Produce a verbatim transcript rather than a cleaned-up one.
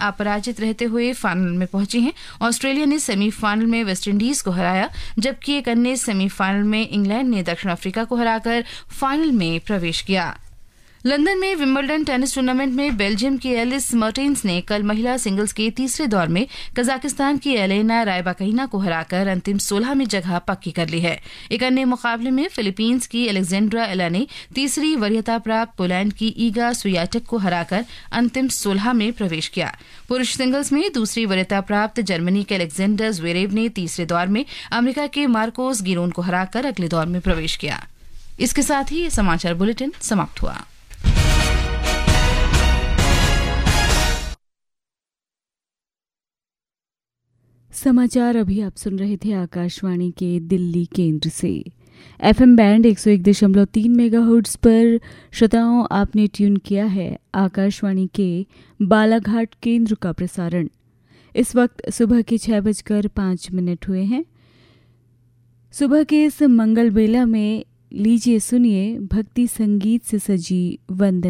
अपराजित रहते हुए फाइनल में पहुंची हैं। ऑस्ट्रेलिया ने सेमीफाइनल में वेस्टइंडीज को हराया, जबकि एक अन्य सेमीफाइनल में इंग्लैंड ने दक्षिण अफ्रीका को हराकर फाइनल में प्रवेश किया। लंदन में विंबलडन टेनिस टूर्नामेंट में बेल्जियम की एलिस मर्टेन्स ने कल महिला सिंगल्स के तीसरे दौर में कजाकिस्तान की एलेना रायबाकिना को हराकर अंतिम सोलह में जगह पक्की कर ली है। एक अन्य मुकाबले में फिलीपींस की एलेक्जेंड्रा एला ने तीसरी वरीयता प्राप्त पोलैंड की ईगा स्वियाटेक को हराकर अंतिम सोलह में प्रवेश किया। पुरुष सिंगल्स में दूसरी वरीयता प्राप्त जर्मनी के अलेक्जेंडर ज्वेरेव ने तीसरे दौर में अमेरिका के मार्कोस गिरोन को हराकर अगले दौर में प्रवेश किया। इसके साथ ही ये समाचार बुलेटिन समाप्त हुआ। समाचार अभी आप सुन रहे थे आकाशवाणी के दिल्ली केंद्र से। एफएम बैंड एक सौ एक दशमलव तीन मेगाहर्ट्ज पर श्रोताओं आपने ट्यून किया है आकाशवाणी के बालाघाट केंद्र का प्रसारण। इस वक्त सुबह के छह बजकर पाँच मिनट हुए हैं। सुबह के इस मंगल बेला में लीजिए सुनिए भक्ति संगीत से सजी वंदना।